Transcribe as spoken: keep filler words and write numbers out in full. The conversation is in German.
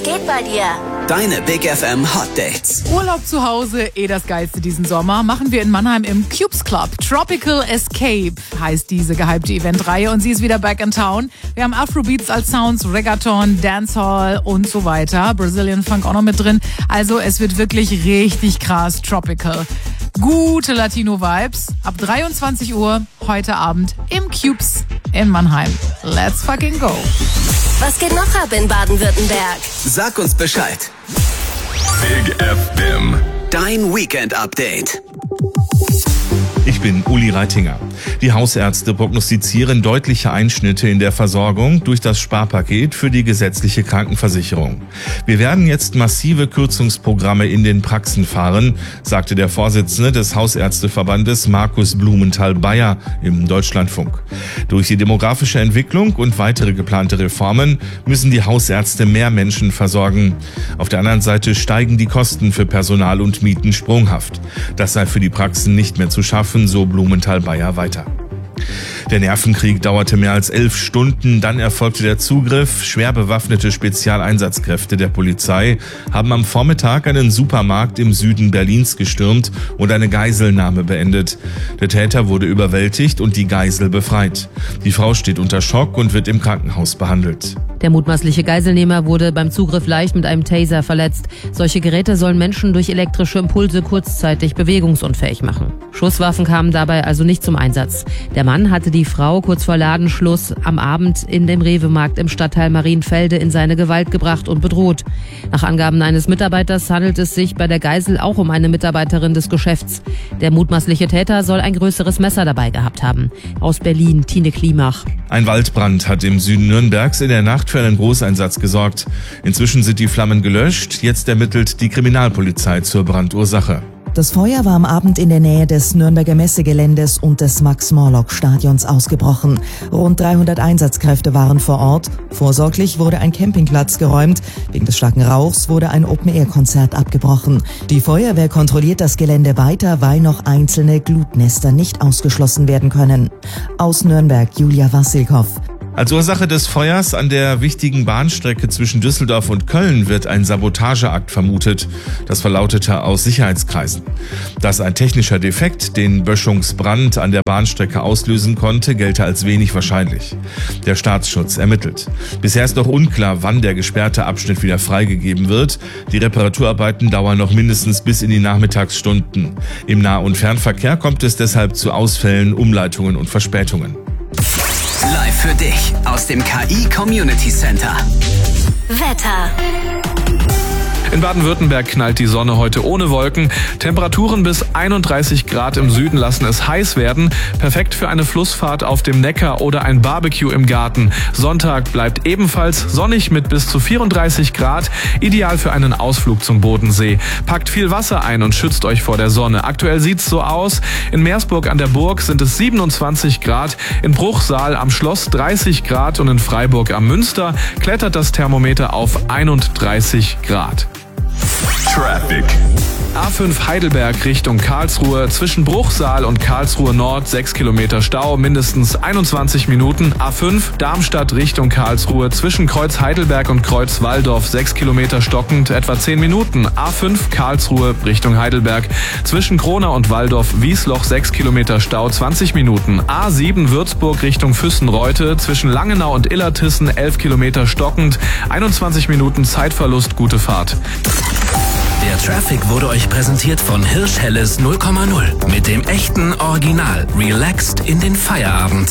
Was geht bei dir? Deine Big F M Hot Dates. Urlaub zu Hause, eh das Geilste diesen Sommer, machen wir in Mannheim im Cubes Club. Tropical Escape heißt diese gehypte Eventreihe und sie ist wieder back in town. Wir haben Afrobeats als Sounds, Reggaeton, Dancehall und so weiter. Brazilian Funk auch noch mit drin. Also es wird wirklich richtig krass tropical. Gute Latino-Vibes. Ab dreiundzwanzig Uhr heute Abend im Cubes in Mannheim. Let's fucking go. Was geht noch ab in Baden-Württemberg? Sag uns Bescheid. Big F M. Dein Weekend-Update. Ich bin Uli Reitinger. Die Hausärzte prognostizieren deutliche Einschnitte in der Versorgung durch das Sparpaket für die gesetzliche Krankenversicherung. Wir werden jetzt massive Kürzungsprogramme in den Praxen fahren, sagte der Vorsitzende des Hausärzteverbandes Markus Blumenthal-Beyer im Deutschlandfunk. Durch die demografische Entwicklung und weitere geplante Reformen müssen die Hausärzte mehr Menschen versorgen. Auf der anderen Seite steigen die Kosten für Personal und Mieten sprunghaft. Das sei für die Praxen nicht mehr zu schaffen, so Blumenthal-Beyer weiter. Der Nervenkrieg dauerte mehr als elf Stunden, dann erfolgte der Zugriff. Schwer bewaffnete Spezialeinsatzkräfte der Polizei haben am Vormittag einen Supermarkt im Süden Berlins gestürmt und eine Geiselnahme beendet. Der Täter wurde überwältigt und die Geisel befreit. Die Frau steht unter Schock und wird im Krankenhaus behandelt. Der mutmaßliche Geiselnehmer wurde beim Zugriff leicht mit einem Taser verletzt. Solche Geräte sollen Menschen durch elektrische Impulse kurzzeitig bewegungsunfähig machen. Schusswaffen kamen dabei also nicht zum Einsatz. Der Mann hatte die Frau kurz vor Ladenschluss am Abend in dem Rewe-Markt im Stadtteil Marienfelde in seine Gewalt gebracht und bedroht. Nach Angaben eines Mitarbeiters handelt es sich bei der Geisel auch um eine Mitarbeiterin des Geschäfts. Der mutmaßliche Täter soll ein größeres Messer dabei gehabt haben. Aus Berlin, Tine Klimach. Ein Waldbrand hat im Süden Nürnbergs in der Nacht für einen Großeinsatz gesorgt. Inzwischen sind die Flammen gelöscht. Jetzt ermittelt die Kriminalpolizei zur Brandursache. Das Feuer war am Abend in der Nähe des Nürnberger Messegeländes und des Max-Morlock-Stadions ausgebrochen. Rund dreihundert Einsatzkräfte waren vor Ort. Vorsorglich wurde ein Campingplatz geräumt. Wegen des starken Rauchs wurde ein Open-Air-Konzert abgebrochen. Die Feuerwehr kontrolliert das Gelände weiter, weil noch einzelne Glutnester nicht ausgeschlossen werden können. Aus Nürnberg, Julia Wassilkow. Als Ursache des Feuers an der wichtigen Bahnstrecke zwischen Düsseldorf und Köln wird ein Sabotageakt vermutet. Das verlautete aus Sicherheitskreisen. Dass ein technischer Defekt den Böschungsbrand an der Bahnstrecke auslösen konnte, gelte als wenig wahrscheinlich. Der Staatsschutz ermittelt. Bisher ist noch unklar, wann der gesperrte Abschnitt wieder freigegeben wird. Die Reparaturarbeiten dauern noch mindestens bis in die Nachmittagsstunden. Im Nah- und Fernverkehr kommt es deshalb zu Ausfällen, Umleitungen und Verspätungen. Live für dich aus dem K I Community Center. Wetter. In Baden-Württemberg knallt die Sonne heute ohne Wolken. Temperaturen bis einunddreißig Grad im Süden lassen es heiß werden. Perfekt für eine Flussfahrt auf dem Neckar oder ein Barbecue im Garten. Sonntag bleibt ebenfalls sonnig mit bis zu vierunddreißig Grad. Ideal für einen Ausflug zum Bodensee. Packt viel Wasser ein und schützt euch vor der Sonne. Aktuell sieht's so aus. In Meersburg an der Burg sind es siebenundzwanzig Grad. In Bruchsal am Schloss dreißig Grad und in Freiburg am Münster klettert das Thermometer auf einunddreißig Grad. Traffic. A fünf Heidelberg Richtung Karlsruhe. Zwischen Bruchsal und Karlsruhe Nord sechs Kilometer Stau, mindestens einundzwanzig Minuten. A fünf Darmstadt Richtung Karlsruhe. Zwischen Kreuz Heidelberg und Kreuz Walldorf sechs Kilometer stockend, etwa zehn Minuten. A fünf Karlsruhe Richtung Heidelberg. Zwischen Kronau und Walldorf Wiesloch sechs Kilometer Stau, zwanzig Minuten. A sieben Würzburg Richtung Füssenreute. Zwischen Langenau und Illertissen elf Kilometer stockend, einundzwanzig Minuten Zeitverlust, gute Fahrt. Der Traffic wurde euch präsentiert von Hirsch Helles null Komma null. Mit dem echten Original. Relaxed in den Feierabend.